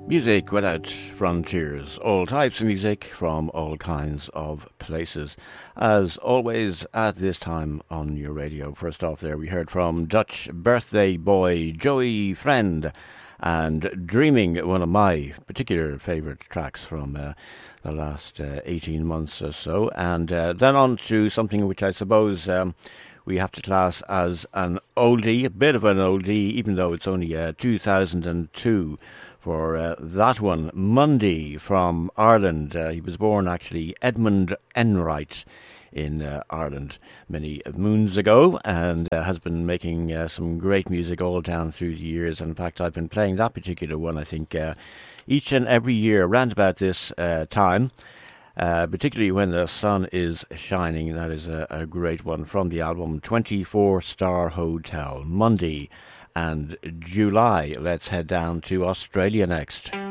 Music without frontiers, all types of music from all kinds of places. As always, at this time on your radio, first off there, we heard from Dutch birthday boy Joey Friend and Dreaming, one of my particular favourite tracks from the last 18 months or so. And then on to something which I suppose we have to class as an oldie, a bit of an oldie, even though it's only 2002. For that one, Mundy from Ireland. He was born actually Edmund Enright in Ireland many moons ago, and has been making some great music all down through the years. In fact, I've been playing that particular one, I think, each and every year around about this time, particularly when the sun is shining. That is a great one from the album 24 Star Hotel, Mundy and July. Let's head down to Australia next.